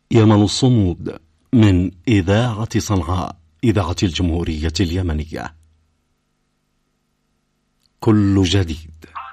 يمن الصمود من إذاعة صنعاء، إذاعة الجمهورية اليمنية. كل جديد.